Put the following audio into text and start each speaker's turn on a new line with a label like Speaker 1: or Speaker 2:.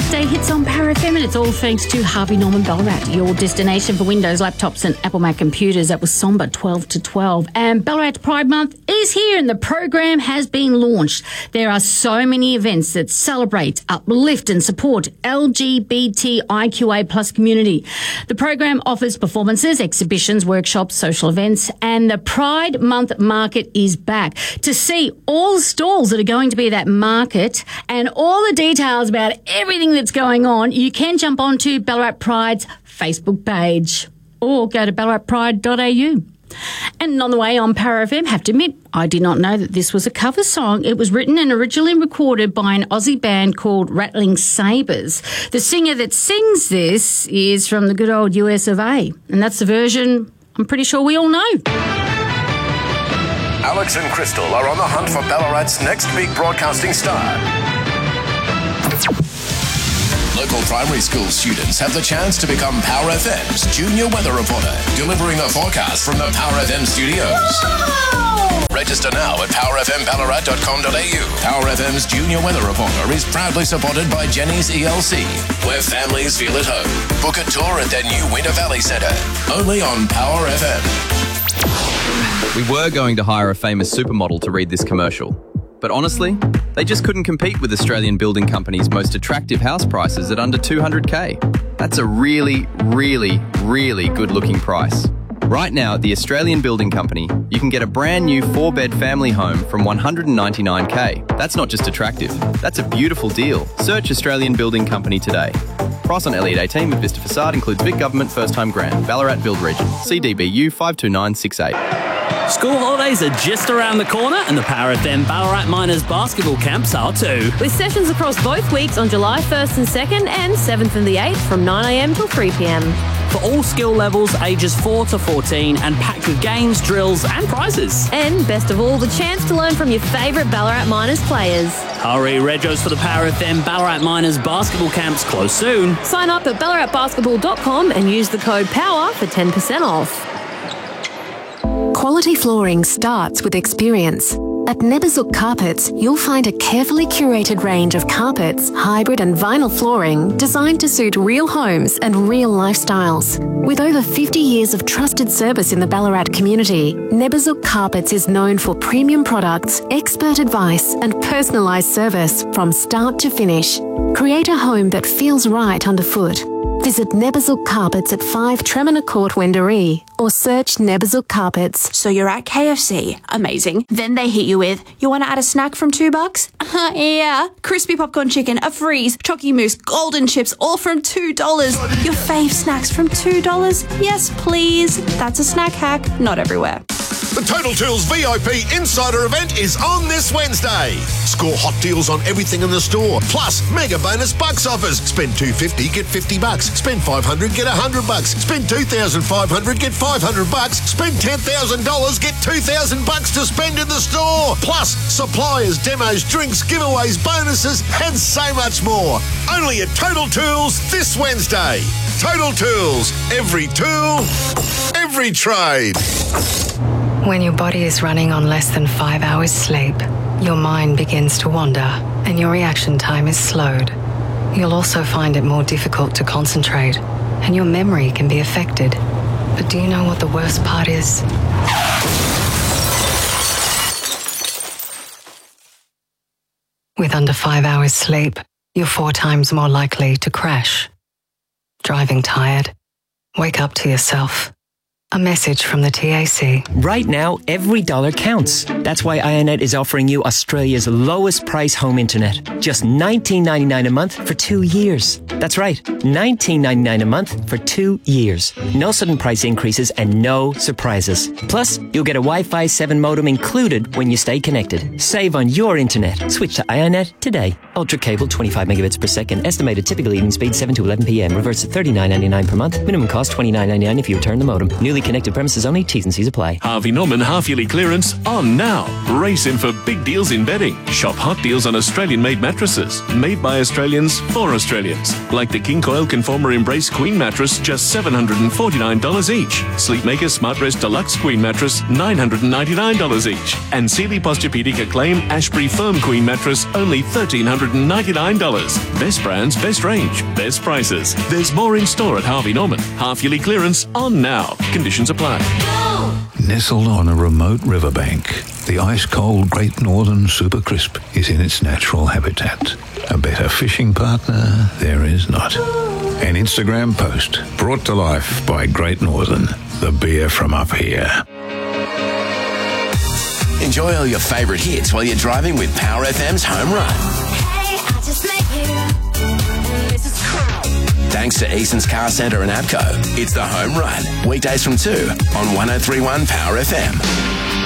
Speaker 1: Weekday hits on Power FM, and it's all thanks to Harvey Norman Ballarat, your destination for Windows, laptops and Apple Mac computers. That was Somber 12 to 12. And Ballarat Pride Month is here and the program has been launched. There are so many events that celebrate, uplift and support LGBTIQA plus community. The program offers performances, exhibitions, workshops, social events, and the Pride Month market is back. To see all the stalls that are going to be at that market and all the details about everything that's going on, you can jump onto Ballarat Pride's Facebook page or go to ballaratpride.au. And on the way on Power FM, have to admit, I did not know that this was a cover song. It was written and originally recorded by an Aussie band called Rattling Sabres. The singer that sings this is from the good old US of A, and that's the version I'm pretty sure we all know.
Speaker 2: Alex and Crystal are on the hunt for Ballarat's next big broadcasting star. Local primary school students have the chance to become Power FM's junior weather reporter, delivering the forecast from the Power FM studios. Whoa! Register now at powerfmballarat.com.au. Power FM's junior weather reporter is proudly supported by Jenny's ELC, where families feel at home. Book a tour at their new Winter Valley Centre, only on Power FM.
Speaker 3: We were going to hire a famous supermodel to read this commercial, but honestly, they just couldn't compete with Australian Building Company's most attractive house prices at under $200K. That's a really, really, really good-looking price. Right now at the Australian Building Company, you can get a brand new 4-bed family home from $199K. That's not just attractive, that's a beautiful deal. Search Australian Building Company today. Price on Elliott 18 with Vista Facade includes Vic Government First Time Grant, Ballarat Build Region, CDBU 52968.
Speaker 4: School holidays are just around the corner and the Power FM Ballarat Miners basketball camps are too.
Speaker 5: With sessions across both weeks on July 1st and 2nd and 7th and the 8th from 9am till 3pm.
Speaker 4: For all skill levels, ages 4 to 14 and packed with games, drills and prizes.
Speaker 5: And best of all, the chance to learn from your favourite Ballarat Miners players.
Speaker 4: Hurry, Regos for the Power FM Ballarat Miners basketball camps close soon.
Speaker 5: Sign up at ballaratbasketball.com and use the code POWER for 10% off.
Speaker 6: Quality flooring starts with experience. At Neberzuk Carpets, you'll find a carefully curated range of carpets, hybrid and vinyl flooring designed to suit real homes and real lifestyles. With over 50 years of trusted service in the Ballarat community, Neberzuk Carpets is known for premium products, expert advice and personalised service from start to finish. Create a home that feels right underfoot. Visit Neberzuk Carpets at 5 Tremina Court, Wendouree, or search Neberzuk Carpets.
Speaker 7: So you're at KFC. Amazing. Then they hit you with, you want to add a snack from $2? Yeah. Crispy popcorn chicken, a freeze, Chocky Mousse, golden chips, all from $2. Your fave snacks from $2? Yes, please. That's a snack hack. Not everywhere.
Speaker 2: The Total Tools VIP Insider event is on this Wednesday. Score hot deals on everything in the store, plus mega bonus bucks offers. Spend $250, get $50. Spend $500, get $100. Spend $2,500, get $500. Spend $10,000, get $2,000 to spend in the store. Plus suppliers, demos, drinks, giveaways, bonuses, and so much more. Only at Total Tools this Wednesday. Total Tools. Every tool, every trade.
Speaker 8: When your body is running on less than 5 hours sleep, your mind begins to wander and your reaction time is slowed. You'll also find it more difficult to concentrate and your memory can be affected. But do you know what the worst part is? With under 5 hours sleep, you're 4 times more likely to crash. Driving tired? Wake up to yourself. A message from the TAC.
Speaker 9: Right now, every dollar counts. That's why Ionet is offering you Australia's lowest price home internet. Just $19.99 a month for 2 years. That's right, $19.99 a month for 2 years. No sudden price increases and no surprises. Plus, you'll get a Wi-Fi 7 modem included when you stay connected. Save on your internet. Switch to Ionet today. Ultra cable, 25 megabits per second. Estimated typical evening speed 7 to 11 p.m. Reverse to $39.99 per month. Minimum cost $29.99 if you return the modem. Newly connected premises only. T's and C's apply.
Speaker 10: Harvey Norman half-yearly clearance on now. Race in for big deals in bedding. Shop hot deals on Australian-made mattresses. Made by Australians for Australians. like the King Coil Conformer Embrace Queen Mattress, just $749 each. Sleepmaker Smart Rest Deluxe Queen Mattress, $999 each. And Sealy Posturepedic Acclaim Ashbury Firm Queen Mattress, only $1,399. Best brands, best range, best prices. There's more in store at Harvey Norman. Half-yearly clearance on now. Conditions apply.
Speaker 11: Nestled on a remote riverbank, the ice-cold Great Northern Super Crisp is in its natural habitat. A better fishing partner there is not. An Instagram post brought to life by Great Northern, the beer from up here.
Speaker 12: Enjoy all your favourite hits while you're driving with Power FM's Home Run.
Speaker 13: Hey, I just met you. This is cool.
Speaker 12: Thanks to Easton's Car Centre and APCO, it's the Home Run. Weekdays from 2 on 103.1 Power FM.